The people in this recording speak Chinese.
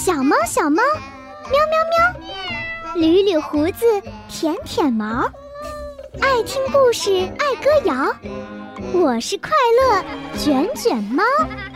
小猫小猫，喵喵喵，捋捋胡子，舔舔毛，爱听故事，爱歌谣，我是快乐卷卷猫。